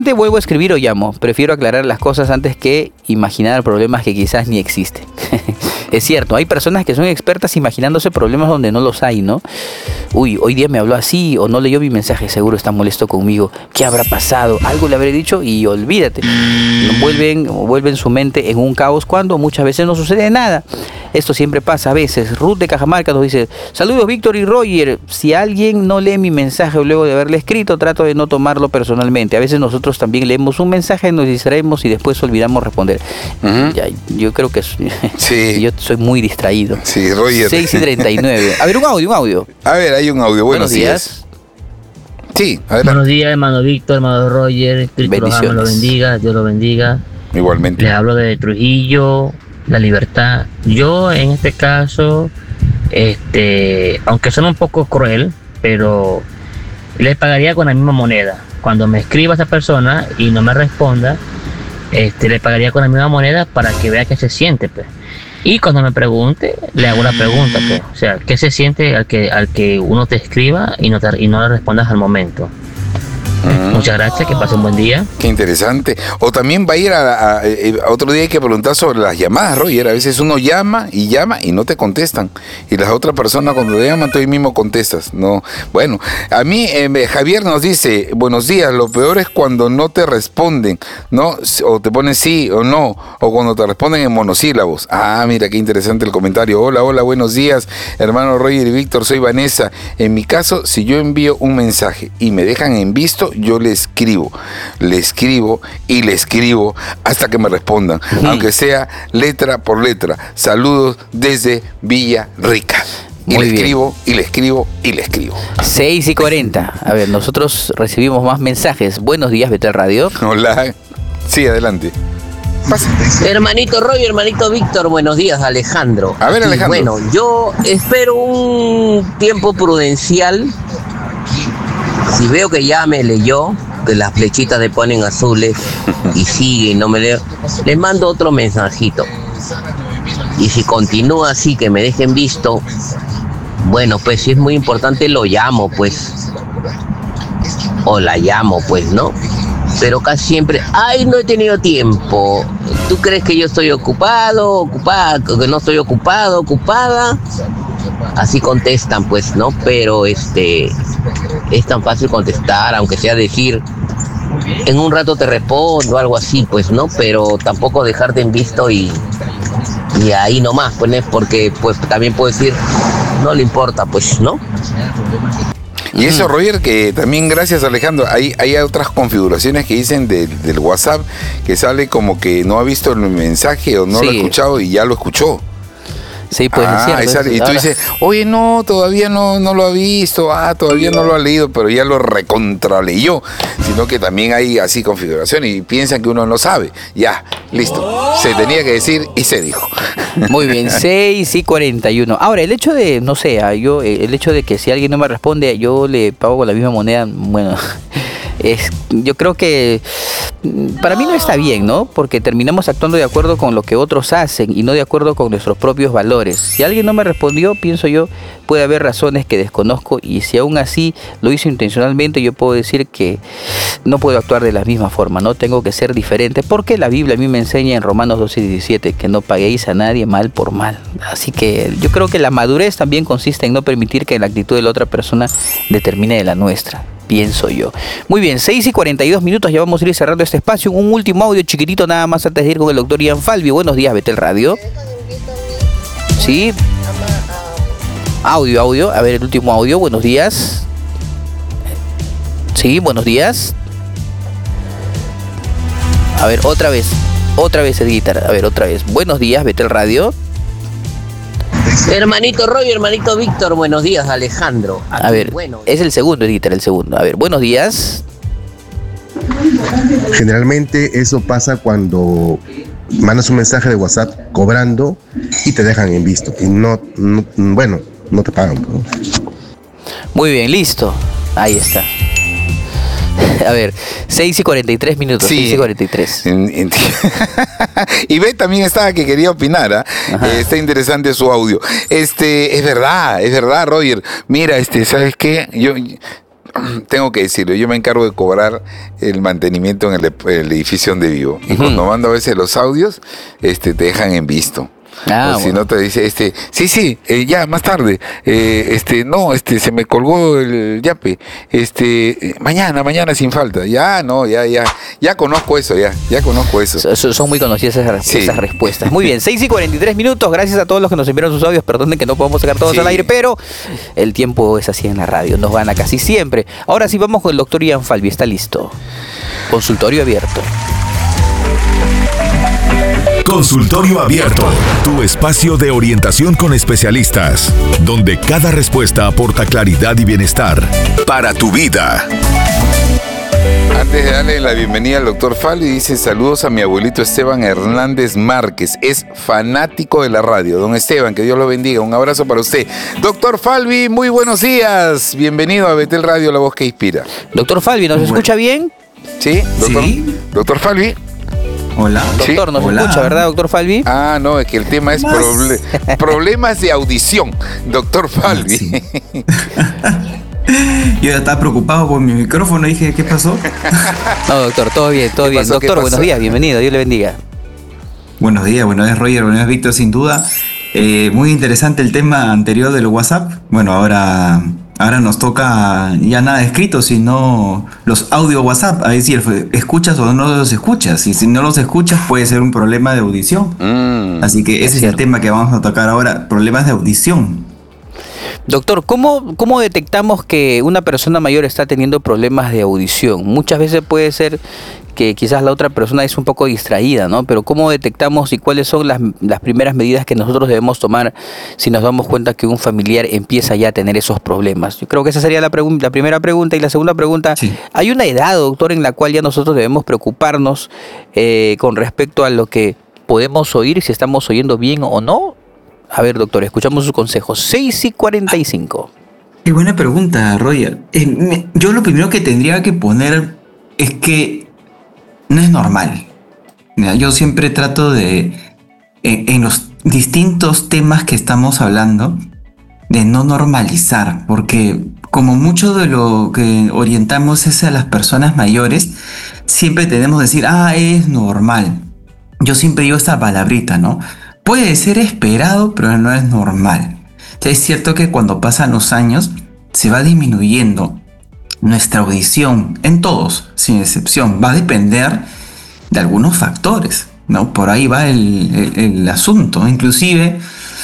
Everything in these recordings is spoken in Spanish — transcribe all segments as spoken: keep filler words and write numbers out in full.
Te vuelvo a escribir o llamo. Prefiero aclarar las cosas antes que imaginar problemas que quizás ni existen. Es cierto, hay personas que son expertas imaginándose problemas donde no los hay, ¿no? Uy, hoy día me habló así o no leyó mi mensaje, seguro está molesto conmigo. ¿Qué habrá pasado? Algo le habré dicho y olvídate. Vuelven, vuelven su mente en un caos cuando muchas veces no sucede nada. Esto siempre pasa a veces. Ruth de Cajamarca nos dice: saludos Víctor y Roger. Si alguien no lee mi mensaje luego de haberle escrito, trato de no tomarlo personalmente. A veces nosotros también leemos un mensaje, nos distraemos y después olvidamos responder. Uh-huh. Ya, yo creo que sí. Yo soy muy distraído. Sí, Roger. seis y treinta y nueve. A ver, un audio, un audio. A ver, hay un audio. Buenos, Buenos días. días. Sí, adelante. Buenos días, hermano Víctor, hermano Roger. Cristo lo bendiga, Dios lo bendiga. Igualmente. Les hablo de Trujillo, La Libertad. Yo, en este caso, este, aunque suena un poco cruel, pero les pagaría con la misma moneda. Cuando me escriba esa persona y no me responda, este, le pagaría con la misma moneda para que vea qué se siente, pues. Y cuando me pregunte, le hago la pregunta, pues. O sea, ¿qué se siente al que, al que uno te escriba y no, te, y no le respondas al momento? Uh-huh. Muchas gracias, que pasen un buen día. Qué interesante. O también va a ir a, a, a otro día hay que preguntar sobre las llamadas, Roger. A veces uno llama y llama y no te contestan. Y las otras personas cuando te llaman, tú ahí mismo contestas. No. Bueno, a mí eh, Javier nos dice: buenos días, lo peor es cuando no te responden, ¿no? O te ponen sí o no, o cuando te responden en monosílabos. Ah, mira qué interesante el comentario. Hola, hola, buenos días, hermano Roger y Víctor, soy Vanessa. En mi caso, si yo envío un mensaje y me dejan en visto, yo le escribo, le escribo y le escribo hasta que me respondan, sí. Aunque sea letra por letra. Saludos desde Villarrica. Y Muy le bien. escribo, y le escribo, y le escribo. seis y cuarenta. A ver, nosotros recibimos más mensajes. Buenos días, Betel Radio. Hola. Sí, adelante. Pasa. Hermanito Roy, hermanito Víctor, buenos días, Alejandro. A ver, Alejandro. Y bueno, yo espero un tiempo prudencial. Si veo que ya me leyó, que las flechitas le ponen azules y sigue y no me leo, le mando otro mensajito. Y si continúa así, que me dejen visto, bueno, pues si es muy importante lo llamo, pues. O la llamo, pues, ¿no? Pero casi siempre, ay, no he tenido tiempo. ¿Tú crees que yo estoy ocupado, ocupada, que no estoy ocupado, ocupada? Así contestan, pues, ¿no? Pero este es tan fácil contestar, aunque sea decir, en un rato te respondo, algo así, pues, ¿no? Pero tampoco dejarte en visto y, y ahí nomás, pues, ¿no? Porque pues también puedo decir, no le importa, pues, ¿no? Y eso, Roger, que también gracias, Alejandro, hay, hay otras configuraciones que dicen de, del WhatsApp que sale como que no ha visto el mensaje o no sí. lo ha escuchado y ya lo escuchó. Sí, pues ah, es cierto. Esa, y tú dices, oye, no, todavía no, no lo ha visto, ah, todavía no lo ha leído, pero ya lo recontraleyó. Sino que también hay así configuraciones y piensan que uno no sabe. Ya, listo. Se tenía que decir y se dijo. Muy bien, seis y cuarenta y uno. Ahora, el hecho de, no sé, yo, el hecho de que si alguien no me responde, yo le pago con la misma moneda, bueno... Es, yo creo que para mí no está bien, ¿no? Porque terminamos actuando de acuerdo con lo que otros hacen y no de acuerdo con nuestros propios valores. Si alguien no me respondió, pienso yo, puede haber razones que desconozco y si aún así lo hizo intencionalmente, yo puedo decir que no puedo actuar de la misma forma, ¿no? Tengo que ser diferente porque la Biblia a mí me enseña en Romanos doce diecisiete que no paguéis a nadie mal por mal. Así que yo creo que la madurez también consiste en no permitir que la actitud de la otra persona determine de la nuestra. Pienso yo. Muy bien, seis y cuarenta y dos minutos, ya vamos a ir cerrando este espacio. Un último audio chiquitito nada más antes de ir con el doctor Ian Falvio. Buenos días, Betel Radio. Sí. Audio, audio. A ver, el último audio. Buenos días. Sí, buenos días. A ver, otra vez. Otra vez el guitarra. A ver, otra vez. Buenos días, Betel Radio. Hermanito Roy, hermanito Víctor, buenos días, Alejandro. Aquí, a ver, bueno, es el segundo, editor, el segundo. A ver, buenos días. Generalmente eso pasa cuando mandas un mensaje de WhatsApp cobrando y te dejan en visto. Y no, no bueno, no te pagan, ¿no? Muy bien, listo. Ahí está. A ver, seis y cuarenta y tres minutos. Sí. seis y cuarenta y tres. Y B también estaba que quería opinar, ¿eh? eh, está interesante su audio. Este, es verdad, es verdad, Roger. Mira, este, ¿sabes qué? Yo tengo que decirlo, yo me encargo de cobrar el mantenimiento en el, el edificio donde vivo. Y uh-huh. cuando mando a veces los audios, este, te dejan en visto. Ah, o si bueno. no te dice, este, sí, sí, eh, ya, más tarde, eh, este, no, este, se me colgó el yape, este, eh, mañana, mañana sin falta, ya, no, ya, ya, ya conozco eso, ya, ya conozco eso. So, son muy conocidas esas, sí. esas respuestas. Muy bien, seis y cuarenta y tres minutos, gracias a todos los que nos enviaron sus audios, perdonen que no podemos sacar todos sí. al aire, pero el tiempo es así en la radio, nos gana casi siempre. Ahora sí vamos con el doctor Ian Falvi, está listo. Consultorio abierto. Consultorio Abierto, tu espacio de orientación con especialistas, donde cada respuesta aporta claridad y bienestar para tu vida. Antes de darle la bienvenida al doctor Falvi, dice saludos a mi abuelito Esteban Hernández Márquez, es fanático de la radio. Don Esteban, que Dios lo bendiga, un abrazo para usted. Doctor Falvi, muy buenos días, bienvenido a Betel Radio, la voz que inspira. Doctor Falvi, ¿nos bueno. escucha bien? Sí, doctor, ¿Sí? doctor Falvi. Hola. Doctor, ¿Sí? ¿nos Hola. escucha, verdad, doctor Falvi? Ah, no, es que el tema es proble- problemas de audición, doctor Falvi. Sí. Yo ya estaba preocupado por mi micrófono, dije, ¿qué pasó? No, doctor, todo bien, todo bien. Doctor, buenos días, bienvenido, Dios le bendiga. Buenos días, buenos días, Roger, buenos días, Víctor, sin duda. Eh, muy interesante el tema anterior del WhatsApp. Bueno, ahora... Ahora nos toca ya nada escrito, sino los audio WhatsApp. Es decir, escuchas o no los escuchas. Y si no los escuchas puede ser un problema de audición. Mm, Así que ese es, es el tema que vamos a tocar ahora, problemas de audición. Doctor, ¿cómo, ¿cómo detectamos que una persona mayor está teniendo problemas de audición? Muchas veces puede ser que quizás la otra persona es un poco distraída, ¿no? Pero ¿cómo detectamos y cuáles son las, las primeras medidas que nosotros debemos tomar si nos damos cuenta que un familiar empieza ya a tener esos problemas? Yo creo que esa sería la, pregun- la primera pregunta. Y la segunda pregunta, sí. ¿hay una edad, doctor, en la cual ya nosotros debemos preocuparnos eh, con respecto a lo que podemos oír, si estamos oyendo bien o no? A ver, doctor, escuchamos sus consejos. seis y cuarenta y cinco. Qué buena pregunta, Roger. Eh, me, yo lo primero que tendría que poner es que no es normal. Mira, yo siempre trato de, en, en los distintos temas que estamos hablando, de no normalizar, porque como mucho de lo que orientamos es a las personas mayores, siempre tenemos que decir, ah, es normal. Yo siempre digo esta palabrita, ¿no? Puede ser esperado, pero no es normal. Es cierto que cuando pasan los años se va disminuyendo nuestra audición en todos, sin excepción. Va a depender de algunos factores, ¿no? Por ahí va el, el, el asunto. Inclusive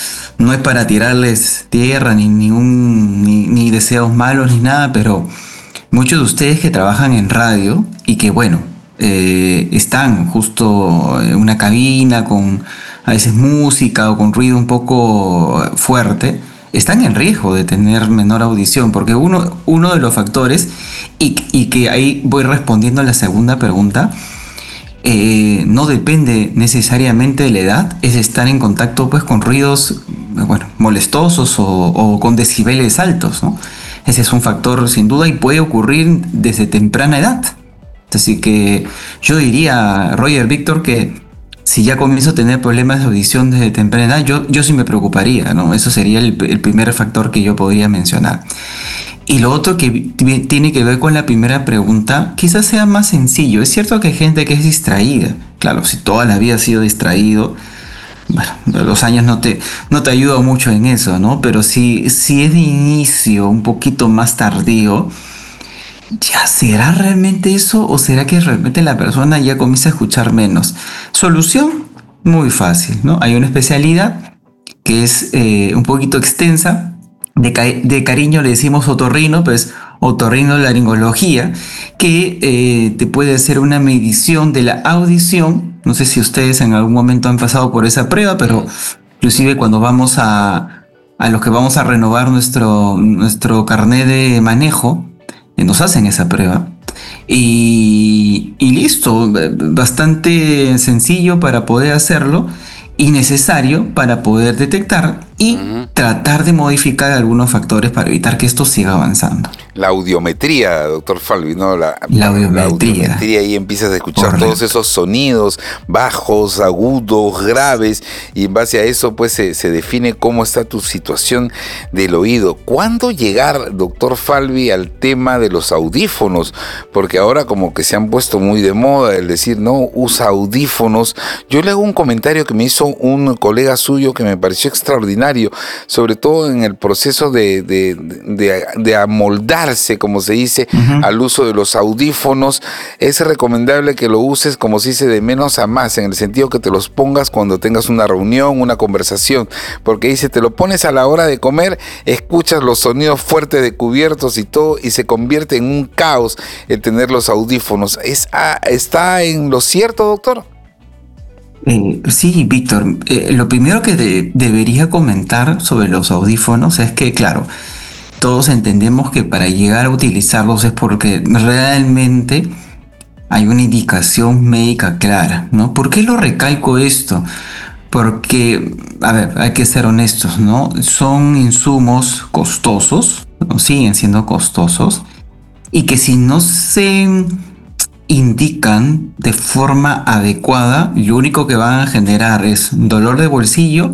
no es para tirarles tierra ni, ni, un, ni, ni deseos malos ni nada, pero muchos de ustedes que trabajan en radio y que bueno, eh, están justo en una cabina con a veces música o con ruido un poco fuerte, están en riesgo de tener menor audición, porque uno, uno de los factores, y, y que ahí voy respondiendo a la segunda pregunta, eh, no depende necesariamente de la edad, es estar en contacto pues con ruidos bueno, molestosos o, o con decibeles altos, ¿no? Ese es un factor sin duda y puede ocurrir desde temprana edad. Así que yo diría, Roger, Víctor, que si ya comienzo a tener problemas de audición desde temprana edad, yo, yo sí me preocuparía, ¿no? Eso sería el, el primer factor que yo podría mencionar. Y lo otro que tiene que ver con la primera pregunta, quizás sea más sencillo. Es cierto que hay gente que es distraída. Claro, si toda la vida has sido distraído, bueno, los años no te, no te ayudan mucho en eso, ¿no? Pero si, si es de inicio, un poquito más tardío, ¿ya será realmente eso o será que realmente la persona ya comienza a escuchar menos? Solución, muy fácil, ¿no? Hay una especialidad que es eh, un poquito extensa, de, ca- de cariño le decimos otorrino, pues otorrinolaringología, que eh, te puede hacer una medición de la audición. No sé si ustedes en algún momento han pasado por esa prueba, pero inclusive cuando vamos a, a los que vamos a renovar nuestro, nuestro carnet de manejo, nos hacen esa prueba y, y listo, bastante sencillo para poder hacerlo y necesario para poder detectar y uh-huh. tratar de modificar algunos factores para evitar que esto siga avanzando. La audiometría, doctor Falvi, ¿no? La, la audiometría. La audiometría, ahí empiezas a escuchar Correcto. Todos esos sonidos bajos, agudos, graves, y en base a eso pues se, se define cómo está tu situación del oído. ¿Cuándo llegar, doctor Falvi, al tema de los audífonos? Porque ahora como que se han puesto muy de moda el decir, no, usa audífonos. Yo le hago un comentario que me hizo un colega suyo que me pareció extraordinario, sobre todo en el proceso de, de, de, de amoldar, como se dice, uh-huh. al uso de los audífonos. Es recomendable que lo uses, como se dice, de menos a más, en el sentido que te los pongas cuando tengas una reunión, una conversación, porque dice, te lo pones a la hora de comer, escuchas los sonidos fuertes de cubiertos y todo, y se convierte en un caos el tener los audífonos. ¿Es, ah, ¿Está en lo cierto, doctor? Eh, sí, Víctor, eh, lo primero que de, debería comentar sobre los audífonos es que, claro, todos entendemos que para llegar a utilizarlos es porque realmente hay una indicación médica clara, ¿no? ¿Por qué lo recalco esto? Porque, a ver, hay que ser honestos, ¿no? Son insumos costosos, ¿no? Siguen siendo costosos, y que si no se indican de forma adecuada, lo único que van a generar es dolor de bolsillo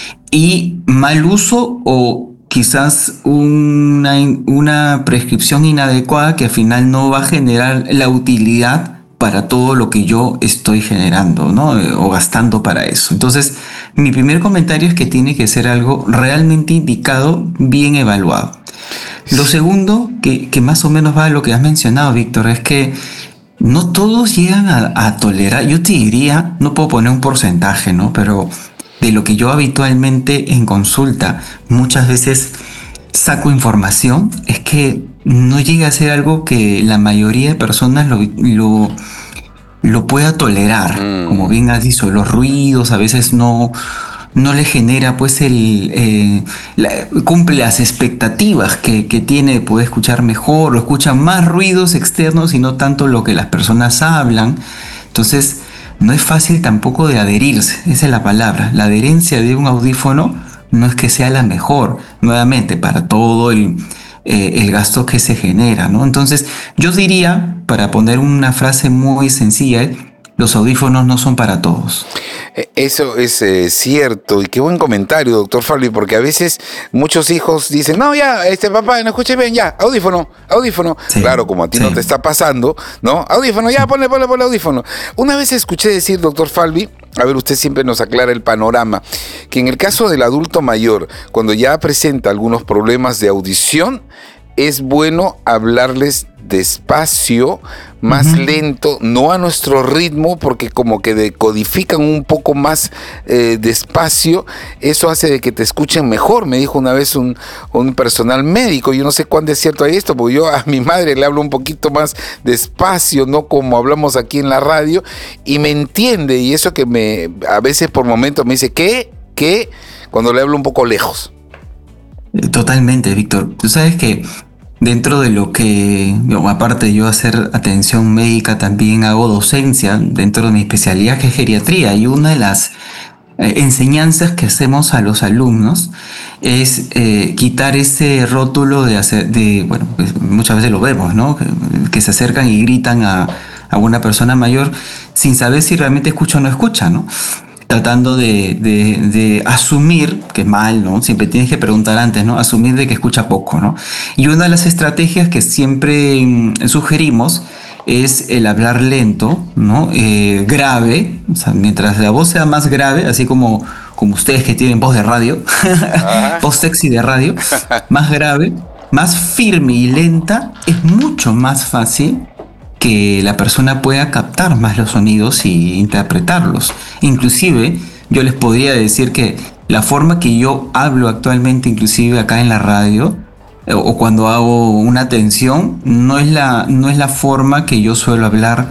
y mal uso o quizás una, una prescripción inadecuada que al final no va a generar la utilidad para todo lo que yo estoy generando, ¿no? O gastando para eso. Entonces, mi primer comentario es que tiene que ser algo realmente indicado, bien evaluado. Lo segundo, que, que más o menos va a lo que has mencionado, Víctor, es que no todos llegan a, a tolerar, yo te diría, no puedo poner un porcentaje, ¿no? Pero de lo que yo habitualmente en consulta muchas veces saco información, es que no llega a ser algo que la mayoría de personas lo, lo, lo pueda tolerar. Mm. Como bien has dicho, los ruidos a veces no, no le genera, pues, el eh, la, cumple las expectativas que, que tiene de poder escuchar mejor, o escucha más ruidos externos y no tanto lo que las personas hablan. Entonces, no es fácil tampoco de adherirse, esa es la palabra. La adherencia de un audífono no es que sea la mejor, nuevamente, para todo el, eh, el gasto que se genera, ¿no? Entonces, yo diría, para poner una frase muy sencilla, los audífonos no son para todos. Eso es eh, cierto, y qué buen comentario, doctor Falvi, porque a veces muchos hijos dicen, no, ya, este papá, no escuche bien, ya, audífono, audífono. Sí, claro, como a ti sí. no te está pasando, ¿no? Audífono, ya, ponle, ponle, ponle audífono. Una vez escuché decir, doctor Falvi, a ver, usted siempre nos aclara el panorama, que en el caso del adulto mayor, cuando ya presenta algunos problemas de audición, es bueno hablarles despacio, más uh-huh. lento, no a nuestro ritmo, porque como que decodifican un poco más eh, despacio. Eso hace de que te escuchen mejor, me dijo una vez un, un personal médico. Yo no sé cuán de cierto hay esto, porque yo a mi madre le hablo un poquito más despacio, no como hablamos aquí en la radio, y me entiende, y eso que me a veces por momentos me dice, ¿qué? ¿Qué? Cuando le hablo un poco lejos. Totalmente, Víctor. Tú sabes que dentro de lo que, aparte de yo hacer atención médica, también hago docencia dentro de mi especialidad, que es geriatría, y una de las eh, enseñanzas que hacemos a los alumnos es eh, quitar ese rótulo de hacer, de, bueno, pues muchas veces lo vemos, ¿no? Que, que se acercan y gritan a, a una persona mayor sin saber si realmente escucha o no escucha, ¿no? Tratando de, de, de asumir, que es mal, ¿no? Siempre tienes que preguntar antes, ¿no? Asumir de que escucha poco, ¿no? Y una de las estrategias que siempre sugerimos es el hablar lento, ¿no? Eh, grave, o sea, mientras la voz sea más grave, así como, como ustedes que tienen voz de radio, voz sexy de radio, más grave, más firme y lenta, es mucho más fácil que la persona pueda captar más los sonidos y interpretarlos. Inclusive, yo les podría decir que la forma que yo hablo actualmente, inclusive acá en la radio, eh, o cuando hago una atención, no es la, no es la forma que yo suelo hablar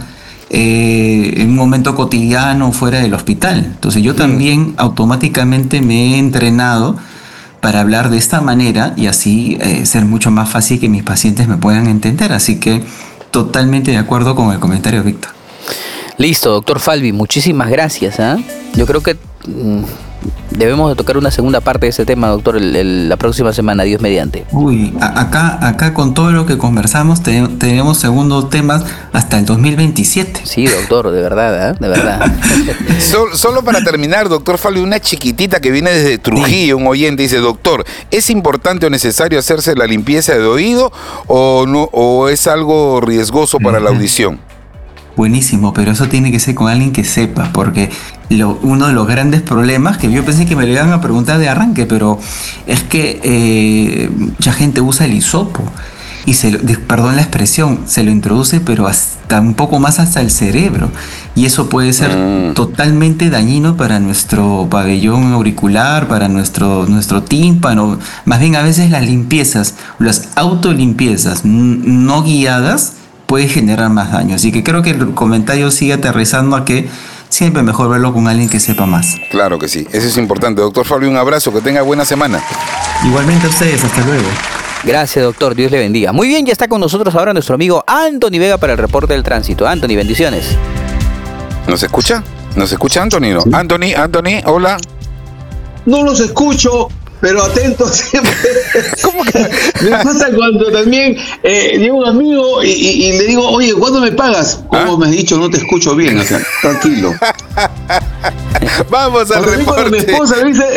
eh, en un momento cotidiano fuera del hospital. Entonces yo también automáticamente me he entrenado para hablar de esta manera y así eh, ser mucho más fácil que mis pacientes me puedan entender. Así que totalmente de acuerdo con el comentario de Víctor. Listo, doctor Falvi, muchísimas gracias. ¿eh? Yo creo que mmm, debemos de tocar una segunda parte de ese tema, doctor, el, el, la próxima semana, Dios mediante. Uy, a, acá, acá con todo lo que conversamos te, tenemos segundos temas hasta el dos mil veintisiete. Sí, doctor, de verdad, ¿eh? De verdad. Solo, solo para terminar, doctor Fabio, una chiquitita que viene desde Trujillo, un oyente, dice, doctor, ¿es importante o necesario hacerse la limpieza de oído o, no, o es algo riesgoso para la audición? Buenísimo, pero eso tiene que ser con alguien que sepa, porque lo, uno de los grandes problemas, que yo pensé que me lo iban a preguntar de arranque, pero es que eh, mucha gente usa el hisopo y se lo, perdón la expresión, se lo introduce pero hasta un poco más hasta el cerebro, y eso puede ser mm. totalmente dañino para nuestro pabellón auricular, para nuestro, nuestro tímpano. Más bien a veces las limpiezas, las autolimpiezas no guiadas puede generar más daño, así que creo que el comentario sigue aterrizando a que siempre mejor verlo con alguien que sepa más. Claro que sí, eso es importante. Doctor Fabio, un abrazo, que tenga buena semana. Igualmente a ustedes, hasta luego. Gracias, doctor, Dios le bendiga. Muy bien, ya está con nosotros ahora nuestro amigo Anthony Vega para el reporte del tránsito. Anthony, bendiciones. ¿Nos escucha? ¿Nos escucha Anthony? ¿No? Anthony, Anthony, hola. No los escucho, pero atento siempre. ¿Cómo que? Me pasa cuando también eh, llega un amigo y, y, y le digo, oye, ¿cuándo me pagas? ¿Cómo ¿Ah? me has dicho? No te escucho bien, o sea, tranquilo. Vamos al reporte. Mi esposa le dice,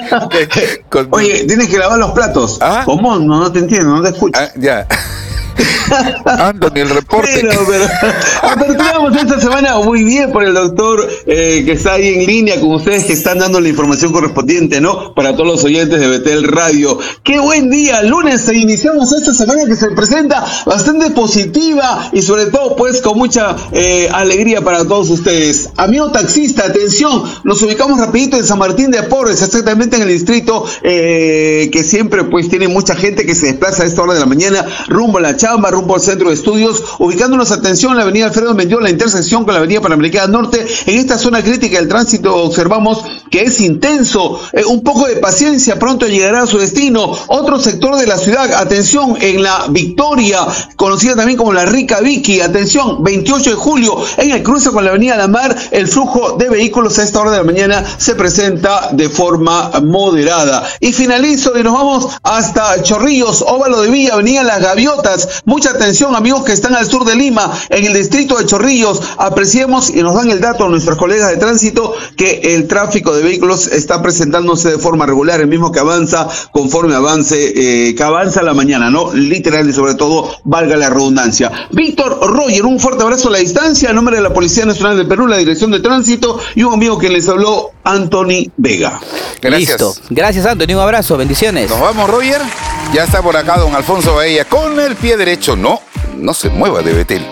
oye, tienes que lavar los platos. ¿Ah? ¿Cómo? No, no te entiendo, no te escucho. Ah, ya. Anthony, el reporte. Pero, pero, aperturamos esta semana muy bien por el doctor eh, que está ahí en línea con ustedes, que están dando la información correspondiente, ¿no? Para todos los oyentes de Betel Radio. ¡Qué buen día! Lunes e iniciamos esta semana que se presenta bastante positiva y sobre todo pues con mucha eh, alegría para todos ustedes. Amigo taxista, atención, nos ubicamos rapidito en San Martín de Porres, exactamente en el distrito eh, que siempre pues tiene mucha gente que se desplaza a esta hora de la mañana rumbo a la chamba, rumbo al centro de estudios, ubicándonos, atención, en la avenida Alfredo Mendiola, la intersección con la avenida Panamericana Norte. En esta zona crítica del tránsito observamos que es intenso, eh, un poco de paciencia, pronto llegará a su destino. Otro sector de la ciudad, atención, en la Victoria, conocida también como la Rica Vicky, atención, veintiocho de julio, en el cruce con la avenida La Mar, el flujo de vehículos a esta hora de la mañana se presenta de forma moderada. Y finalizo y nos vamos hasta Chorrillos, Óvalo de Villa, avenida Las Gaviotas. Mucha atención, amigos que están al sur de Lima, en el distrito de Chorrillos. Apreciemos y nos dan el dato a nuestros colegas de tránsito que el tráfico de vehículos está presentándose de forma regular, el mismo que avanza conforme avance, eh, que avanza la mañana, ¿no? Literal y sobre todo, valga la redundancia. Víctor Roger, un fuerte abrazo a la distancia, en nombre de la Policía Nacional del Perú, la Dirección de Tránsito, y un amigo que les habló, Anthony Vega. Gracias. Listo. Gracias, Anthony, un abrazo, bendiciones. Nos vamos, Roger. Ya está por acá don Alfonso Bahía con el pie derecho. No, no se mueva de Betel.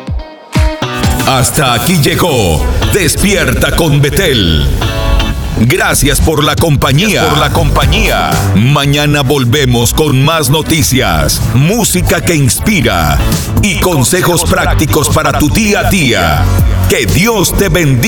Hasta aquí llegó Despierta con Betel. Gracias por la compañía. Por la compañía. Mañana volvemos con más noticias, música que inspira y consejos prácticos para tu día a día. Que Dios te bendiga.